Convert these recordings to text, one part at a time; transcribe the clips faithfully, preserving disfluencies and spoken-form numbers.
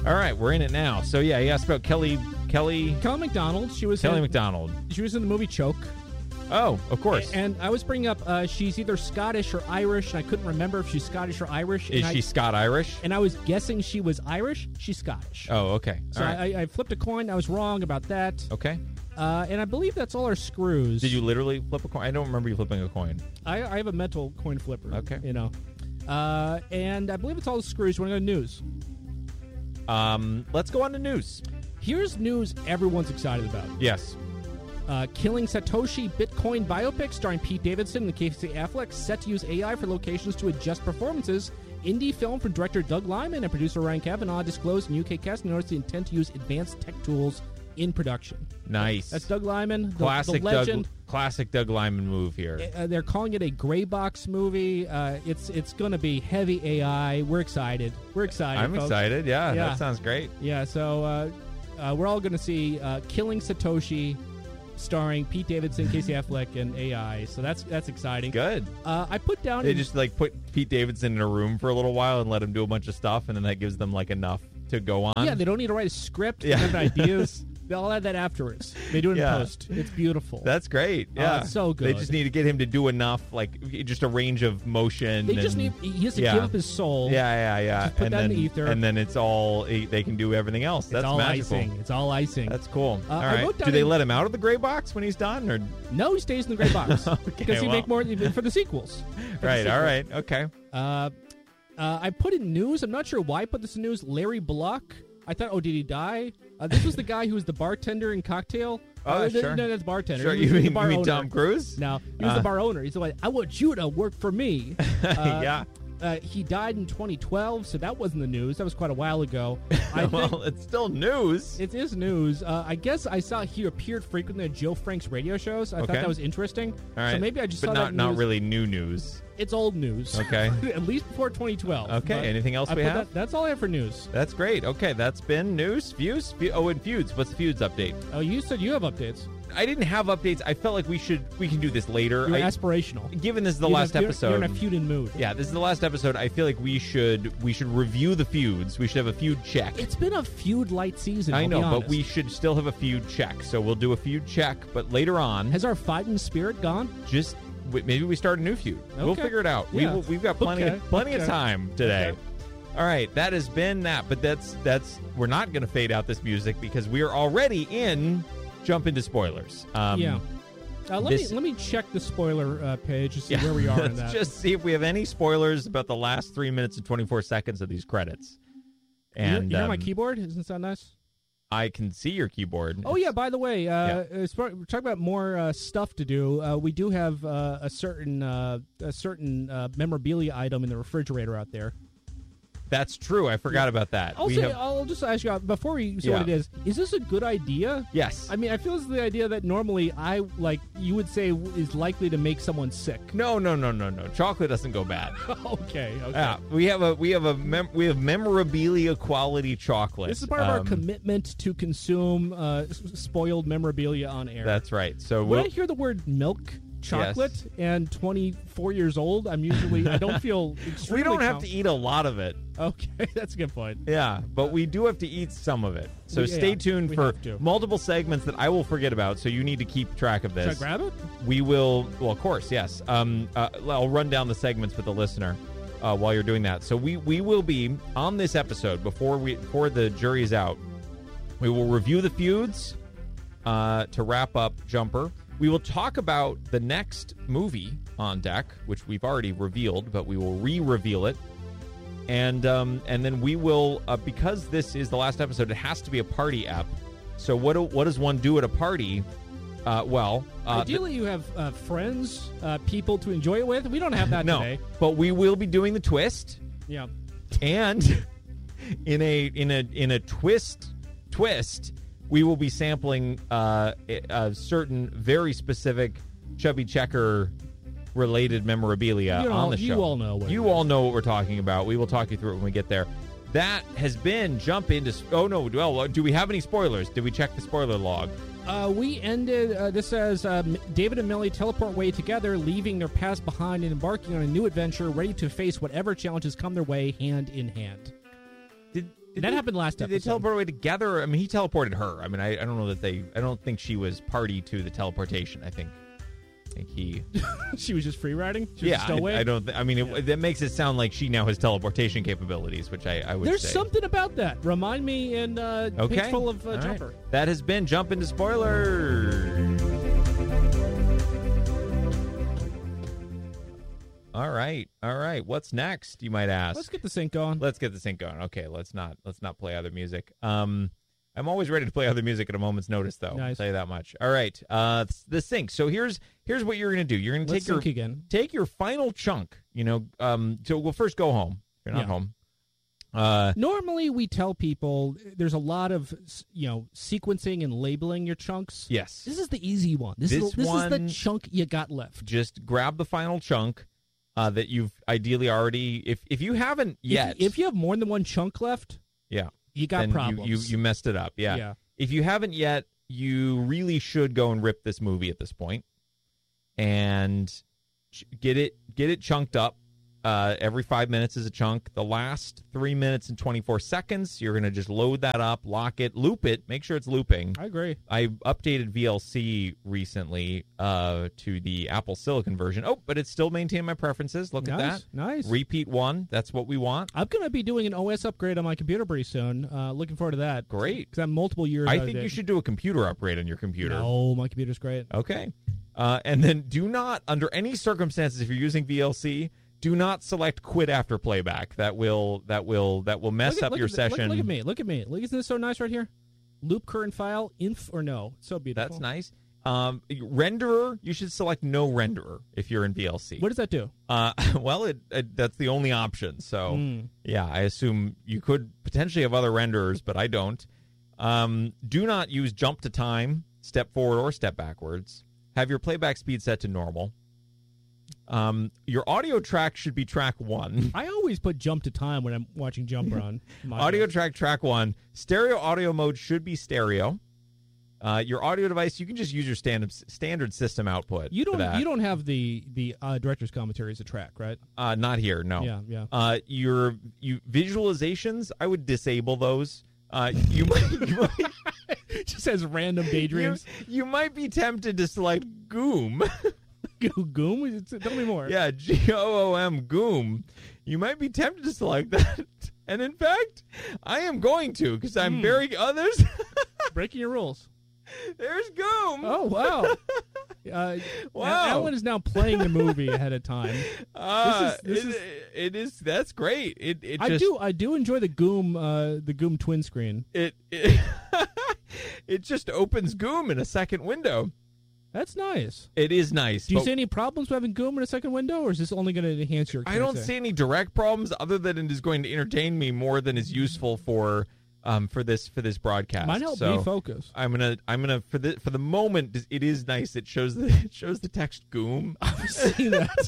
All right, we're in it now. So yeah, he asked about Kelly Kelly Kelly MacDonald. She was Kelly in, MacDonald. She was in the movie Choke. Oh, of course. And I was bringing up uh, she's either Scottish or Irish, and I couldn't remember if she's Scottish or Irish. Is and she I, Scot-Irish? And I was guessing she was Irish. She's Scottish. Oh, okay. So all right. I, I flipped a coin. I was wrong about that. Okay. Uh, and I believe that's all our screws. Did you literally flip a coin? I don't remember you flipping a coin. I, I have a mental coin flipper. Okay. You know. Uh, and I believe it's all the screws. You want to go to news? Um, let's go on to news. Here's news everyone's excited about. Yes. Uh, Killing Satoshi Bitcoin biopic starring Pete Davidson and Casey Affleck set to use A I for locations to adjust performances. Indie film from director Doug Liman and producer Ryan Kavanaugh disclosed in U K casting notice the intent to use advanced tech tools in production. Nice. That's Doug Liman, the, classic the legend. Doug, classic Doug Liman move here. Uh, they're calling it a gray box movie. Uh, it's it's going to be heavy A I. We're excited. We're excited. I'm folks. excited. Yeah, Yeah. that sounds great. Yeah, so uh, uh, we're all going to see uh, Killing Satoshi, starring Pete Davidson, Casey Affleck, and A I. So that's that's exciting. Good. Uh, I put down. They in, just like put Pete Davidson in a room for a little while and let him do a bunch of stuff, and then that gives them like enough to go on. Yeah, they don't need to write a script. Yeah. They have ideas. They'll add that afterwards. They do it in Yeah. post. It's beautiful. That's great. Oh, Yeah, it's so good. They just need to get him to do enough, like just a range of motion. They and, just need. He has to yeah. give up his soul. Yeah, yeah, yeah. Just put and that then, in the ether. and then it's all they can do everything else. It's That's all magical. icing. It's all icing. That's cool. Uh, all I right. wrote down Do they in- let him out of the gray box when he's done, or No, he stays in the gray box Okay, because he well. make more for the sequels. For the right? All sequel. right. Okay. Uh, uh, I put in news. I'm not sure why I put this in news. Larry Block. I thought, oh, did he die? Uh, this was the guy who was the bartender in Cocktail. Oh, uh, th- sure. No, that's bartender. Sure. He was You the mean, bar you mean owner. Tom Cruise? No, he was Uh. the bar owner. He's the like, I want you to work for me. Uh, yeah. Uh, he died in twenty twelve, so that wasn't the news. That was quite a while ago. I well, think it's still news. it is news. Uh, I guess I saw he appeared frequently at Joe Frank's radio shows. I Okay. thought that was interesting. All right. So maybe I just but saw not that not news. really new news. It's old news. Okay. At least before twenty twelve. Okay. But Anything else I we put have? That, that's all I have for news. That's great. Okay, that's been news. Fuse. Fe- oh, and feuds. What's the feuds update? Oh, you said you have updates. I didn't have updates. I felt like we should we can do this later. You're I, aspirational. given this is the You're in a- last you're- episode. You're in a feuding mood. Yeah, this is the last episode. I feel like we should we should review the feuds. We should have a feud check. It's been a feud light season. I I'll know, be but honest. we should still have a feud check. So we'll do a feud check, but later on, Has our fighting spirit gone? just w- maybe we start a new feud. We'll Okay. figure it out. We Yeah. will, we've got plenty Okay. of, plenty of Okay. time today. Okay. All right, that has been that. But that's that's we're not going to fade out this music because we are already in jump into spoilers. Um, yeah. Uh, let this- me let me check the spoiler uh, page to see Yeah, where we are in let's that. just see if we have any spoilers about the last three minutes and twenty-four seconds of these credits. You hear- And you hear my um, keyboard? Isn't that nice? I can see your keyboard. Oh yeah. By the way, uh, Yeah. as far, we're talking about more uh, stuff to do. Uh, we do have uh, a certain uh, a certain uh, memorabilia item in the refrigerator out there. That's true. I forgot about that. I'll we say, have, I'll just ask you uh, before we say what Yeah. it is. Is this a good idea? yes. I mean, I feel it's the idea that normally I like you would say is likely to make someone sick. no, no, no, no, no. Chocolate doesn't go bad. okay, okay. Yeah, we have a we have a mem- we have memorabilia quality chocolate. This is part of our Um, commitment to consume uh, s- spoiled memorabilia on air. That's right. So when we'll, I hear the word milk chocolate and twenty-four years old, I'm usually I don't feel extremely we don't have com- to eat a lot of it. Okay, that's a good point. Yeah, but we do have to eat some of it. So We- stay yeah, tuned we for have to. multiple segments that I will forget about. So you need to keep track of Should I this. grab it? We will. Well, of course, yes. Um, uh, I'll run down the segments with the listener uh, while you're doing that. So we we will be on this episode before we before the jury is out. We will review the feuds uh, to wrap up Jumper. We will talk about the next movie on deck, which we've already revealed, but we will re-reveal it. And um, and then we will, uh, because this is the last episode, it has to be a party ep. So what do, what does one do at a party? Uh, well, uh, Ideally, you have uh, friends, uh, people to enjoy it with. We don't have that no, today. but we will be doing the twist, Yeah. and in a in a in a twist twist, we will be sampling uh, a certain very specific Chubby Checker related memorabilia You on all- the you show. all know what You it all is. know what we're talking about. We will talk you through it when we get there. That has been jump into. Oh no! Well, do we have any spoilers? Did we check the spoiler log? Uh, we ended, uh, this says, uh, M- David and Millie teleport away together, leaving their past behind and embarking on a new adventure, ready to face whatever challenges come their way hand in hand. Did did that they, happened last did episode. they teleport away together? I mean, he teleported her. I mean, I, I don't know that they. I don't think she was party to the teleportation. I think. I think he. She was just free riding. She was yeah, a stowaway? I, I don't. Th- I mean, it, Yeah. that makes it sound like she now has teleportation capabilities, which I, I would There's say. something about that. Remind me in uh, Okay. Page Full of uh, All right. Jumper. That has been Jump Into Spoilers. All right, all right. What's next? You might ask. Let's get the sync going. Let's get the sync going. Okay, let's not let's not play other music. Um, I'm always ready to play other music at a moment's notice, though. Nice. I'll tell you that much. All right, uh, the sync. So here's here's what you're gonna do. You're gonna Let's take your sync again. take your final chunk. You know, um, so we'll first go home. If you're not Yeah. home. Uh, Normally, we tell people there's a lot of you know sequencing and labeling your chunks. yes. This is the easy one. This, This is this one- is the chunk you got left. Just grab the final chunk uh, that you've ideally already. If if you haven't If- yet, if, you have more than one chunk left, yeah, you got then you- problems. You, you messed it up. Yeah. Yeah. If you haven't yet, you really should go and rip this movie at this point and ch- get it get it chunked up. Uh, every five minutes is a chunk. The last three minutes and twenty-four seconds, you're going to just load that up, lock it, loop it, make sure it's looping. I agree. I updated V L C recently uh, to the Apple Silicon version. Oh, but it's still maintaining my preferences. Look Nice, at that. nice. Repeat one. That's what we want. I'm going to be doing an O S upgrade on my computer pretty soon. Uh, looking forward to that. Great. Because I'm multiple years I out of think you date. should do a computer upgrade on your computer. No, my computer's great. Okay. Uh, and then do not, under any circumstances, if you're using V L C, do not select quit after playback. That will that will that will mess Look at- up look your at the- look- session. Look, at me. Look at me. Look, isn't this so nice right here? Loop current file, inf or no. So beautiful. That's nice. Um, renderer, you should select no renderer if you're in V L C. What does that do? Uh, well, it, it that's the only option. So Mm. yeah, I assume you could potentially have other renderers, but I don't. Um, do not use jump to time, step forward or step backwards. Have your playback speed set to normal. Um, your audio track should be track one. I always put jump to time when I'm watching Jumper on. my Audio device. track track one. Stereo audio mode should be stereo. Uh, your audio device, you can just use your standard standard system output. You for don't. that. You don't have the the uh, director's commentary as a track, right? Uh, not here. No. Yeah, yeah. Uh, your you visualizations, I would disable those. Uh, you might. You might It just has random You, daydreams. you might be tempted to select Goom. Goom. It's- Tell me more. Yeah, G O O M, Goom. You might be tempted to select that. And in fact, I am going to because I'm Hmm. very others. Breaking your rules. There's Goom. Oh wow. Uh, Wow. Alan is now playing the movie ahead of time. Uh, this is- it, it is. That's great. It. It I just, do. I do enjoy the Goom. Uh, the Goom twin screen. It. It, it just opens Goom in a second window. That's nice. It is nice. Do you but see any problems with having Goom in a second window, or is this only going to enhance your I experience? don't see any direct problems other than it is going to entertain me more than is useful for um for this for this broadcast. Might help so me focus. I'm gonna I'm gonna for the for the moment it is nice. It shows the it shows the text Goom. I've seen that.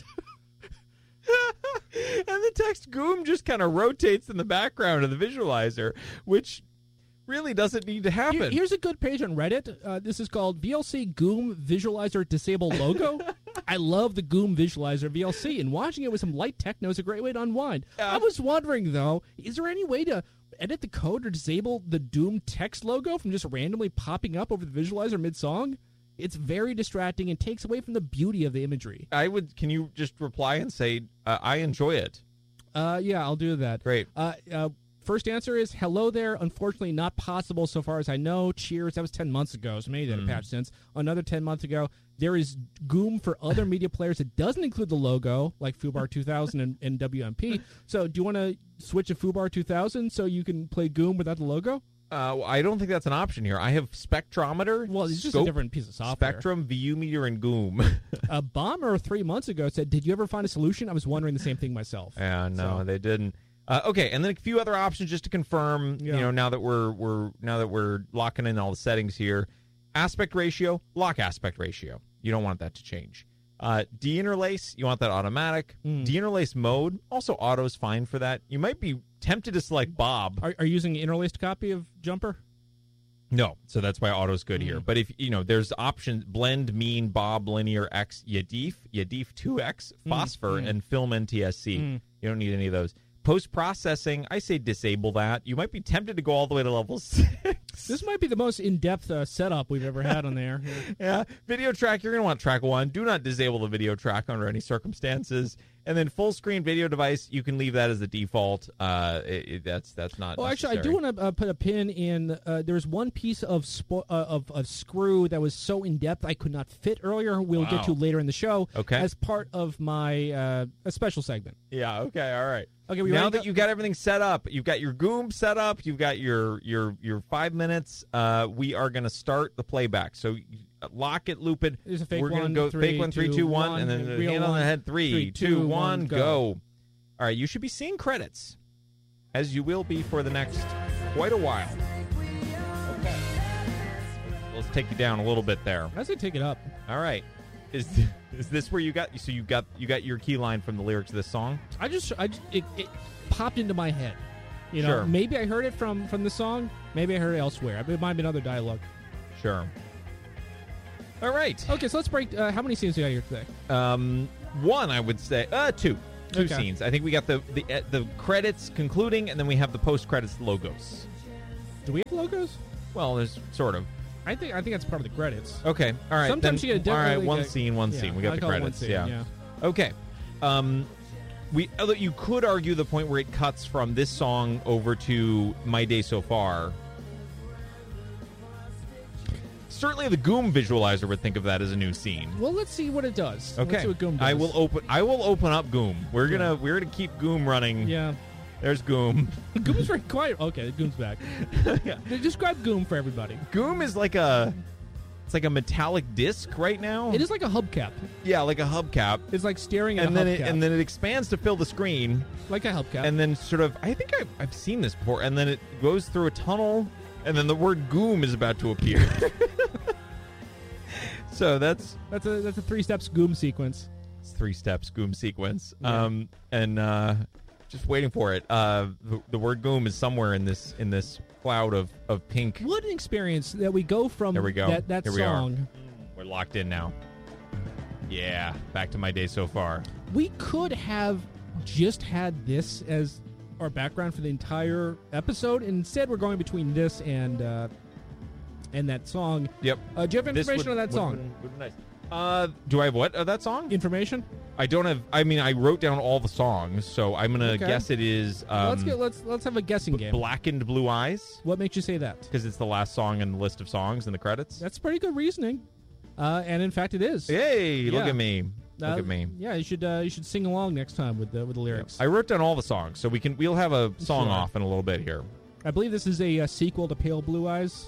And the text Goom just kind of rotates in the background of the visualizer, which really doesn't need to happen. Here- here's a good page on Reddit. Uh, this is called V L C Goom Visualizer Disable Logo. I love the Goom Visualizer V L C, and watching it with some light techno is a great way to unwind. Yeah. I was wondering, though, is there any way to edit the code or disable the Doom text logo from just randomly popping up over the visualizer mid-song? It's very distracting and takes away from the beauty of the imagery. I would. Can you just reply and say uh, I enjoy it? Uh, yeah, I'll do that. Great. Uh, uh, first answer is hello there. Unfortunately, not possible so far as I know. Cheers. That was ten months ago, so maybe they had a patch since. Another ten months ago. There is Goom for other media players. It doesn't include the logo, like Fubar two thousand and, and W M P. So do you want to switch to Fubar two thousand so you can play Goom without the logo? Uh, I don't think that's an option here. I have Spectrometer. Well, it's just Scope, a different piece of software. Spectrum, View Meter, and Goom. A bomber three months ago said, did you ever find a solution? I was wondering the same thing myself. Yeah, no, So- they didn't. Uh, okay, and then a few other options just to confirm. Yeah. You know, now that we're we're now that we're locking in all the settings here, aspect ratio, lock aspect ratio. You don't want that to change. Uh, deinterlace, you want that automatic. Mm. Deinterlace mode, also auto's fine for that. You might be tempted to select Bob. Are, are you using an interlaced copy of Jumper? No, so that's why auto's good Mm. here. But if you know, there's options: blend, mean, Bob, linear, X, Yadif, Yadif two X, phosphor, mm. and film N T S C. Mm. You don't need any of those. post-processing, I say disable that. You might be tempted to go all the way to level six. This might be the most in-depth uh, setup we've ever had on there. Yeah. Video track, you're going to want track one. Do not disable the video track under any circumstances. And then full screen video device, you can leave that as the default. Uh, it, it, that's that's not. Oh, necessary. actually, I do want to uh, put a pin in. Uh, there's one piece of, spo- uh, of of screw that was so in depth I could not fit earlier. We'll Wow. get to later in the show. Okay. As part of my uh, a special segment. Yeah. Okay. All right. Okay. We now ready that to- you've got everything set up, you've got your Goom set up, you've got your your your five minutes. Uh, we are going to start the playback. So lock it, loop it. There's a fake We're gonna one, go three, fake one, three, two, two, one, one, and then and the real hand on the one. head. Three, Three, two, two, one, one, go. go. All right. You should be seeing credits, as you will be for the next quite a while. Okay. Let's take you down a little bit there. I say take it up. All right. Is is this where you got? So you got you got your key line from the lyrics of this song? I just, I just, it, it popped into my head. You know, Sure. maybe I heard it from from the song. Maybe I heard it elsewhere. It might have been other dialogue. Sure. All right. Okay, so let's break. Uh, how many scenes we got here today? Um, one, I would say, uh, two, two Okay. scenes. I think we got the the uh, the credits concluding, and then we have the post credits logos. Do we have logos? Well, there's sort of. I think I think that's part of the credits. Okay. All right. Sometimes then, you get a all right. definitely One get- scene. One yeah, scene. We got I the call it one credits. scene, yeah. yeah. Okay. Um, we although you could argue the point where it cuts from this song over to My Day So Far. Certainly, the Goom visualizer would think of that as a new scene. Well, let's see what it does. Let's Okay, see what Goom does. I will open. I will open up Goom. We're gonna Yeah. we're gonna keep Goom running. Yeah. There's Goom. Goom's very quiet. Okay, Goom's back. Yeah. Describe Goom for everybody. Goom is like a it's like a metallic disc right now. It is like a hubcap. Yeah, like a hubcap. It's like staring at And a then hubcap. it, and then it expands to fill the screen, like a hubcap. and then sort of I think I've, I've seen this before. And then it goes through a tunnel, and then the word Goom is about to appear. So that's that's a that's a three steps Goom sequence. it's three steps Goom sequence. Yeah. Um, and uh, just waiting for it. Uh, the, the word Goom is somewhere in this in this cloud of, of pink. What an experience that we go from There we go. that, that Here we are. song. We're locked in now. Yeah, back to My Day So Far. We could have just had this as our background for the entire episode. Instead, we're going between this and uh, and that song. Yep. Uh, do you have This information would- on that would- song? would- would be nice. Uh, do I have what of that song? Information. I don't have. I mean, I wrote down all the songs, so I'm gonna Okay. guess it is. Um, let's get let's let's have a guessing B- game. Blackened Blue Eyes, What makes you say that? because it's the last song in the list of songs in the credits. That's pretty good reasoning. Uh, and in fact, it is. Yay! Look Yeah. at me. Look Uh, at me. Yeah, you should uh, you should sing along next time with the with the lyrics. I wrote down all the songs, so we can. We'll have a song Sure. off in a little bit here. I believe this is a, uh sequel to Pale Blue Eyes.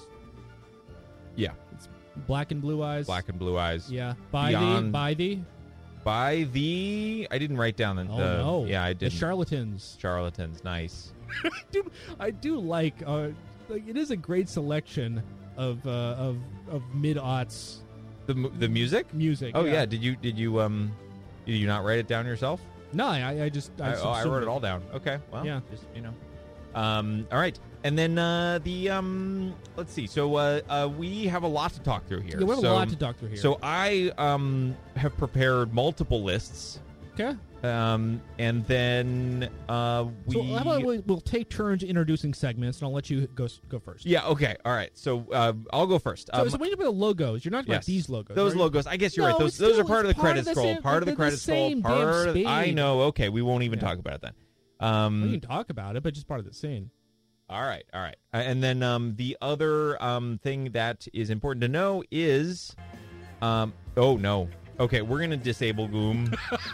Yeah, Black and Blue Eyes. Black and Blue Eyes. Yeah. By Beyond- the by the. By the. I didn't write down the. Oh the- no. Yeah, I The did. Charlatans. Charlatans. Nice. Dude, I do like. Uh, like it is a great selection of uh, of of mid aughts The mu- the music. music. Oh yeah. Did you did you um did you not write it down yourself? No, I, I just I, I, oh, I subsumed wrote it all down. Okay. Well, Yeah. just you know. Um. All right. And then uh, the um. Let's see. So uh, uh, we have a lot to talk through here. Yeah, we have so, a lot to talk through here. So I um have prepared multiple lists. okay. Um. And then uh we. So how about we, we'll take turns introducing segments, and I'll let you go s- go first. Yeah. Okay. All right. So uh, I'll go first. So, Um, so when you put the logos, you're not talking yes. about these logos. Those are you? logos. I guess you're No, right. Those it's those still- are part of the it's part credit of the scroll. same- part of the the- the credit scroll. same Part. damn Of, I speed. know. Okay. We won't even Yeah. talk about it then. Um. We can talk about it, but just part of the scene. All right, all right. Uh, and then um, the other um, thing that is important to know is, um, oh no, okay, we're gonna disable Goom.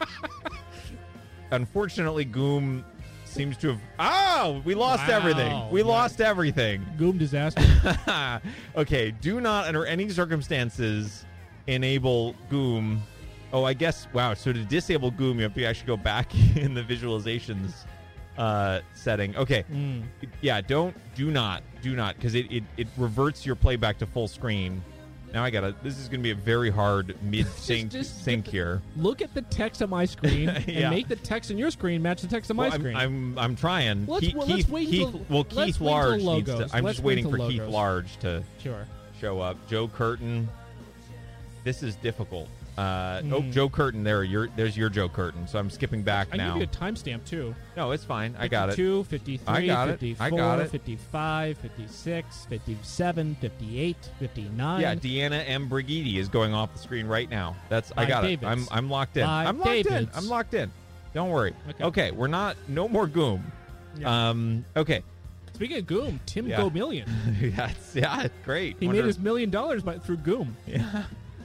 Unfortunately, Goom seems to have. Oh, we lost Wow. everything. We Yeah. lost everything. Goom disaster. Okay, do not under any circumstances enable Goom. Oh, I guess. Wow. So to disable Goom, you have to actually go back in the visualizations uh, setting. Okay. Mm. Yeah, don't, do not, do not, because it, it, it reverts your playback to full screen. Now I gotta, this is gonna be a very hard mid-sync just sync get the- here. Look at the text on my screen Yeah. and make the text on your screen match the text on my Well, I'm, screen. I'm, I'm trying. Let's- Keith, well, let's Keith, wait Keith until- well, let's Keith wait until Large needs to, logos. I'm Let's just wait waiting for until Keith logos. Large to sure. show up. Joe Curtin. This is difficult. Uh, Mm. Oh, Joe Curtin. There, your there's your Joe Curtin. So I'm skipping back I now. give you a timestamp, too. No, it's fine. I got it. fifty-two, fifty-three, I got it. fifty-four, I got it. fifty-five, fifty-six, fifty-seven, fifty-eight, fifty-nine. Yeah, Deanna M. Brigidi is going off the screen right now. That's I Five got Davids. it. I'm I'm locked in. Five I'm locked in. Davids. I'm locked in. Don't worry. Okay. Okay, we're not. No more Goom. Yeah. Um. Okay. Speaking of Goom, Tim Yeah. Go Million. That's yeah. Great. He Wonder- made his million dollars by, through Goom. Yeah.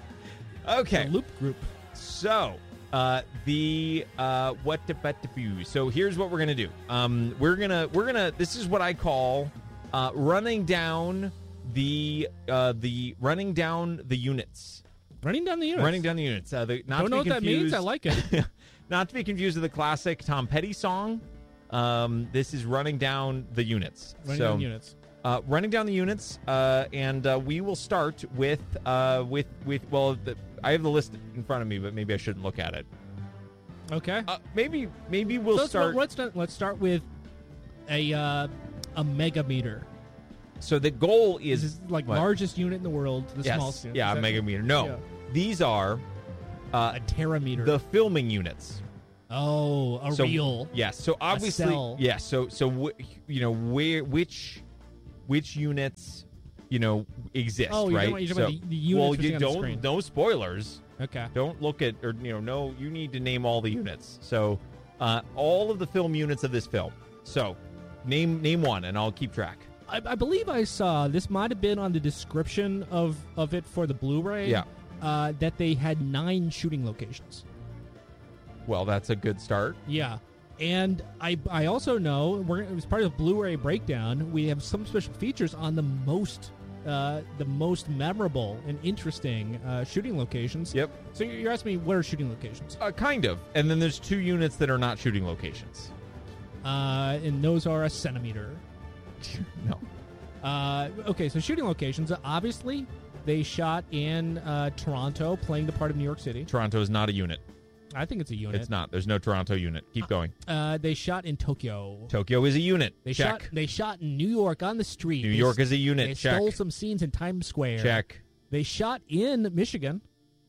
Okay. The Loop Group. So, uh, the uh, what the but the view. So here's what we're gonna do. Um, we're gonna we're gonna. This is what I call uh, running down the uh, the running down the units. Running down the units. Running down the units. Uh, the, not Don't to know be what that means. confused- I like it. Not to be confused with the classic Tom Petty song. Um, this is running down the units. Running so, down the units. Uh, running down the units, uh, and uh, we will start with uh, with with. Well, the, I have the list in front of me, but maybe I shouldn't look at it. Okay. Uh, maybe maybe we'll So let's, start. let's not- let's start with a uh, a mega meter. So the goal This is is like what? largest unit in the world. The Yes, smallest unit. yeah, Is a that- megameter. No, Yeah. these are uh, A terameter. the filming units. oh, a So, reel. Yes. So obviously, cell. yes. So so w- you know where which which units you know exist, Oh, you're right? talking about- you're so, talking about the- the units well, we're you seeing on the don't screen. no spoilers. Okay. Don't look at or you know no. You need to name all the units. So uh, all of the film units of this film. So name name one, and I'll keep track. I, I believe I saw this might have been on the description of of it for the Blu-ray. Yeah. Uh, that they had nine shooting locations. Well, that's a good start. Yeah. And I I also know we're it was part of the Blu-ray breakdown. We have some special features on the most uh, the most memorable and interesting uh, shooting locations. Yep. So you're you're asking me what are shooting locations? Uh, kind of. And then there's two units that are not shooting locations. Uh, and those are a centimeter. No. Uh, okay, so shooting locations. Obviously, they shot in uh, Toronto, playing the part of New York City. Toronto is not a unit. I think it's a unit. It's not. There's no Toronto unit. Keep going. Uh, they shot in Tokyo. Tokyo is a unit. They Check. shot. They shot in New York on the street. New They York s- is a unit. They Check. stole some scenes in Times Square. Check. They shot in Michigan,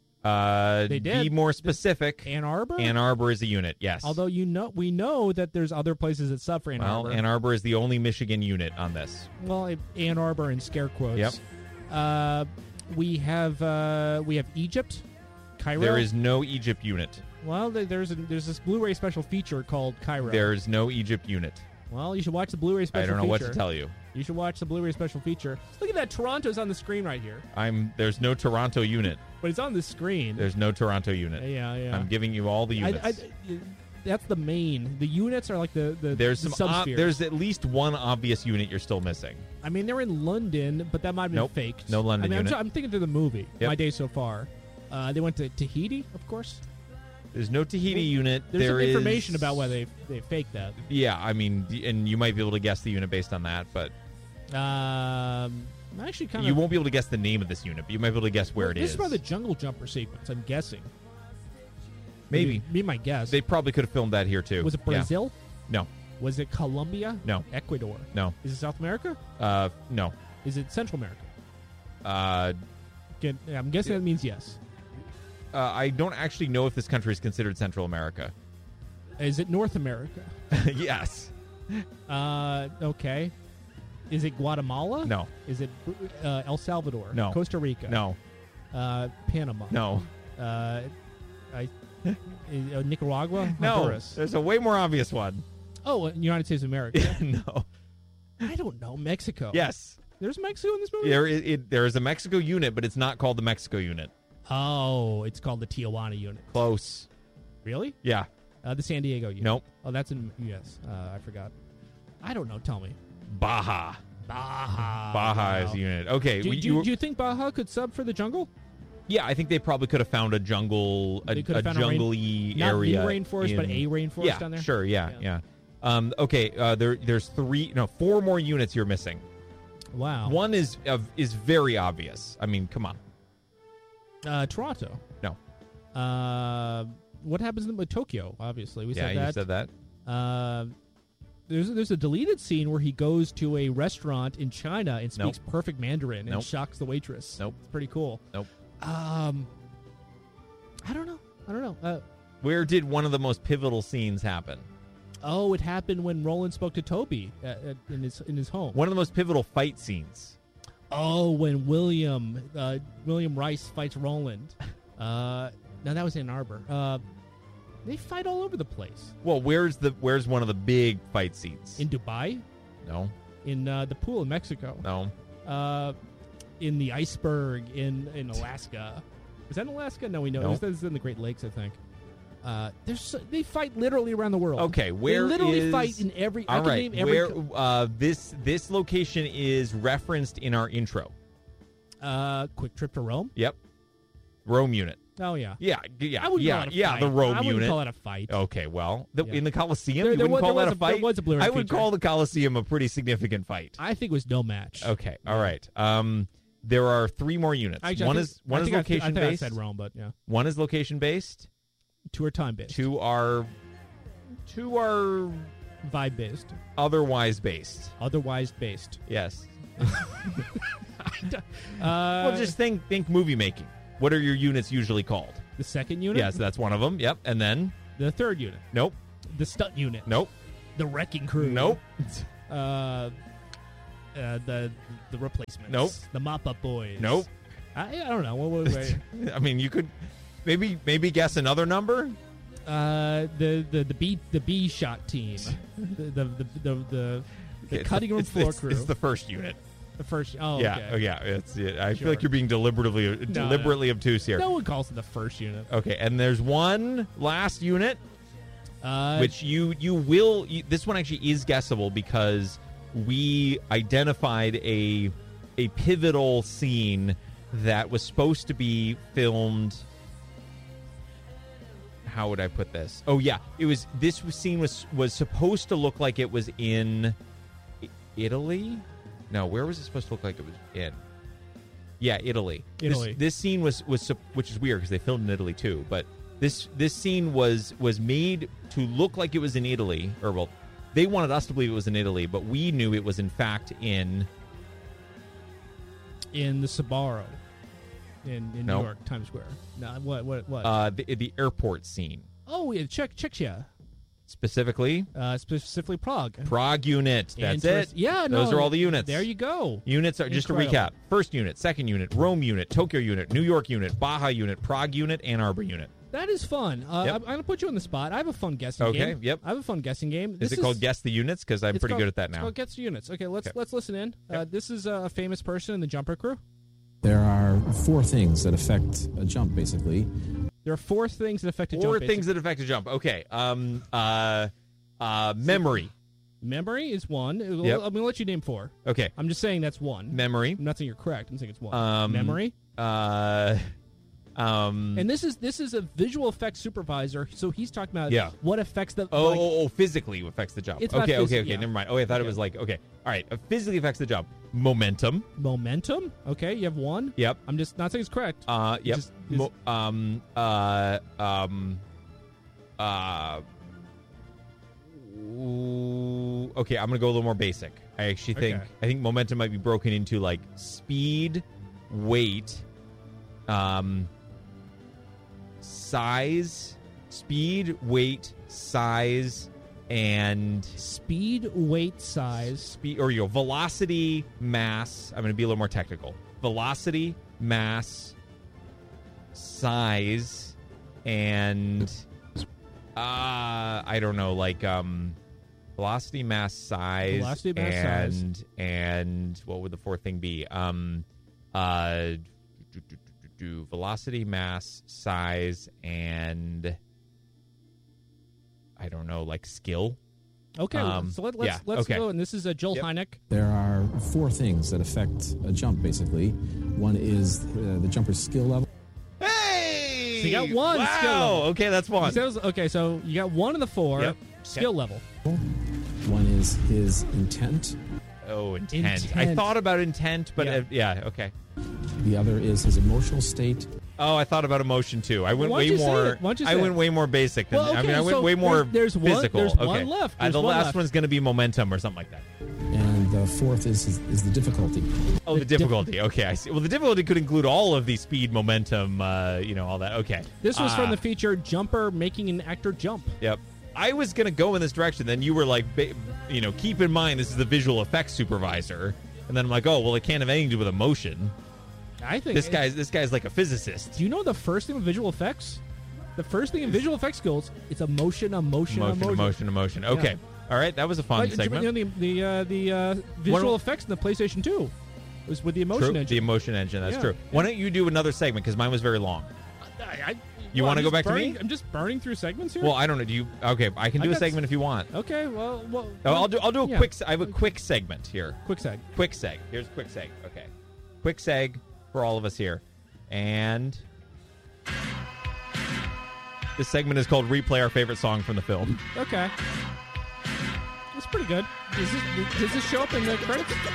Uh, They did. Be more specific. Ann Arbor. Ann Arbor is a unit. Yes. Although you know, we know that there's other places that sub for Ann well, Arbor. Ann Arbor is the only Michigan unit on this. well, it- Ann Arbor in scare quotes. Yep. Uh, we have uh, we have Egypt, Cairo. There is no Egypt unit. Well, there- there's a, there's this Blu-ray special feature called Cairo. There is no Egypt unit. Well, you should watch the Blu-ray special I don't know feature. what to tell you. You should watch the Blu-ray special feature. Look at that. Toronto's on the screen right here. I'm. There's no Toronto unit. But it's on the screen. There's no Toronto unit. yeah, yeah. I'm giving you all the I, units. I, that's the main. The units are like the the there's the some. ob- subspheres. there's at least one obvious unit you're still missing. I mean, they're in London, but that might have been Nope. faked. No London I mean, I'm, unit. tr- I'm thinking through the movie. Yep. My day so far. Uh, they went to Tahiti, of course. There's no Tahiti unit. There's There some is- information about why they they faked that. Yeah, I mean, d- and you might be able to guess the unit based on that, but Um, I actually kind you of. won't be able to guess the name of this unit. But you might be able to guess where well, it this is. is probably the jungle jumper sequence. I'm guessing. Maybe Be my guess. they probably could have filmed that here too. Was it Yeah. Brazil? No, Was it Colombia? No. Ecuador? no, Is it South America? uh, no. Is it Central America? Uh, Good. I'm guessing that means yes. uh, I don't actually know if this country is considered Central America. Is it North America? Yes. Uh, okay. Is it Guatemala? No. Is it uh, El Salvador? No. Costa Rica? No. Uh, Panama? No. Uh, I, is, uh, Nicaragua? No. Honduras? There's a way more obvious one. Oh, uh, United States of America. No. I don't know. Mexico. Yes. There's Mexico in this movie? There is, it, there is a Mexico unit, but it's not called the Mexico unit. Oh, it's called the Tijuana unit. Close. Really? Yeah. Uh, the San Diego unit. Nope. Oh, that's in U S. Uh, I forgot. I don't know. Tell me. Baja. Baja. Baja Wow. is a unit. Okay. Do, we- do, you- do you think Baja could sub for the jungle? yeah, I think they probably could have found a jungle, a, They could a have found a rain- jungly Not area. the rainforest, but in- a rainforest yeah, down there? Sure. Yeah. Yeah. Yeah. Um, okay. Uh, there, there's three, no, four more units you're missing. Wow. One is uh, is very obvious. I mean, come on. Uh, Toronto. No. Uh, what happens with Tokyo? Obviously, we yeah, said you that. said that. Uh, there's there's a deleted scene where he goes to a restaurant in China and speaks Nope. perfect Mandarin and Nope. shocks the waitress. Nope. It's pretty cool. Nope. Um, I don't know. I don't know. Uh, Where did one of the most pivotal scenes happen? oh, it happened when Roland spoke to Toby uh, uh, in his in his home. One of the most pivotal fight scenes. Oh, when William uh, William Rice fights Roland. Uh, no, that was Ann Arbor. Uh, they fight all over the place. Well, where's the where's one of the big fight scenes? In Dubai, no, in uh, the pool in Mexico, no. uh, in the iceberg in, in Alaska. Is that in Alaska? No, we know. No. This is in the Great Lakes, I think. Uh, there's so, they fight literally around the world. Okay, where they literally is- fight in every. I All can right, name every. where co- uh, this this location is referenced in our intro. uh, quick trip to Rome. Yep, Rome unit. Oh yeah. Yeah, g- yeah, I wouldn't yeah, call it a yeah. fight. The Rome I wouldn't unit. call it a fight. Okay, well, the, Yeah. in the Coliseum, There- you there wouldn't was- call there that was a a- there fight. was a blurry I would feature. call the Coliseum a pretty significant fight. I think it was no match. Okay, all right. Um, there are three more units. Actually, I one think- is one I is think I- location I think based. I said Rome, but yeah, One is location based. two are time based, Two are two are vibe based, otherwise based. otherwise based. Yes. Uh, Well, just think think movie making. What are your units usually called? the second unit. Yes, that's one of them. Yep. And then The third unit, nope, the stunt unit, nope, the wrecking crew. nope. Uh, uh, the the replacements. Nope. The mop up boys. Nope. I, I don't know. What was it? I mean, you could maybe maybe guess another number. uh, the the the B the B shot team. the the the the, the, the It's cutting room it's, floor it's, crew. It's the first unit. the first. Oh yeah. okay. Oh yeah. It's. It, I Sure. feel like you're being deliberately deliberately obtuse here. No one calls it the first unit. Okay. And there's one last unit, Uh, which you you will. You, this one actually is guessable because we identified a a pivotal scene that was supposed to be filmed. How would I put this? Oh yeah, it was. This scene was was supposed to look like it was in I- Italy. No, where was it supposed to look like it was in? Yeah, Italy. Italy. This, this scene was was sup- which is weird because they filmed in Italy too. But this this scene was was made to look like it was in Italy, or well, they wanted us to believe it was in Italy, but we knew it was in fact in. in the Sbarro, in in No. New York Times Square. No, what what what? Uh, the, the airport scene, oh yeah, Czech Czechia, specifically uh, specifically Prague. Prague unit. That's Interest- it. Yeah, those no, are all the units. There you go. Units are just to Incredible. recap: first unit, second unit, Rome unit, Tokyo unit, New York unit, Baja unit, Prague unit, Ann Arbor unit. That is fun. Uh, Yep. I'm, I'm gonna put you on the spot. I have a fun guessing Okay, game. yep. I have a fun guessing game. Is This it called Guess the Units? Because I'm it's pretty called- good at that It's now. called Guess the Units. Okay, let's Okay. let's listen in. Uh, this is a famous person in the jumper crew. There are four things that affect a jump, basically. There are four things that affect a Four jump. things that affect a jump. Okay. Um. Uh. Uh. Memory. Memory is one. Yep. I'm gonna let you name four. Okay. I'm just saying that's one. Memory. I'm not saying you're correct. I'm saying it's one. Um. Memory. Uh. Um. And this is this is a visual effects supervisor, so he's talking about Yeah. what affects the. Oh, like, oh, oh, physically affects the jump. It's okay, about okay, phys- okay. yeah. Never mind. Oh, I thought it Okay. was like okay. All right. Uh, physically affects the jump. Momentum. momentum. Okay, you have one. Yep. I'm just not saying it's correct. Uh. Yep. Just- is- Mo- um. Uh. Um. Uh. Ooh, okay, I'm gonna go a little more basic. I actually think Okay. I think momentum might be broken into like speed, weight, um, size, speed, weight, size, and Speed, weight, size. speed, or you go velocity, mass. I'm gonna be a little more technical. Velocity, mass, size, and uh I don't know, like um velocity, mass, size, Velocity, mass, and size. and what would the fourth thing be? Um uh do, do, do, do, do, velocity, mass, size, and I don't know, like skill. Okay, Um, so let, let's yeah, let's okay. go. And this is uh, Joel Yep. Hynek. There are four things that affect a jump, basically. One is uh, the jumper's skill level. Hey! So you got one wow. skill level. Okay, that's He fun. says- okay, so you got one of the four Yep. skill level. One is his intent. Oh, intent. I Intent. thought about intent, but Yeah. uh, yeah, okay. The other is his emotional state. Oh, I thought about emotion too. I went Why don't way you say more. it? Why don't you I say went it? way more basic. Than, Well, I mean, okay, I went so way more there's- there's one- physical. there's okay. one left. Uh, There's the one last left. one's going to be momentum or something like that. And the uh, fourth is, is is the difficulty. Oh, the difficulty. Okay, I see. Well, the difficulty could include all of the speed, momentum, uh, you know, all that. Okay. This was uh, from the feature Jumper Making an Actor Jump. Yep. I was going to go in this direction. Then you were like, you know, keep in mind this is the visual effects supervisor. And then I'm like, oh, well, it can't have anything to do with emotion. I think This it- guy's this guy's like a physicist. Do you know the first thing with visual effects? The first thing in visual effects skills, it's emotion, emotion, Emotion, emotion, emotion. Okay. All right. That was a fun Like, segment. You know, the the, uh, the uh, visual One- effects in the PlayStation two was with the emotion True. engine. The emotion engine. That's Yeah. true. Why don't you do another segment? Because mine was very long. I, I, You well, wanna I'm go just back to burning- me? I'm just burning through segments here. Well, I don't know. Do you? Okay, I can I do a got segment if you want. okay, well, well Oh, I'll do. I'll do a yeah. quick. I have a quick segment here. quick seg. Quick seg. Here's quick seg. Okay. Quick seg for all of us here. And this segment is called Replay Our Favorite Song from the Film. Okay, that's pretty good. Does this, does this show up in the credits?